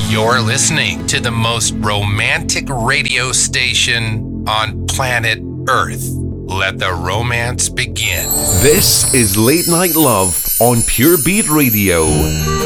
You're listening to the most romantic radio station on planet Earth. Let the romance begin. This is Late Night Love on Pure Beat Radio.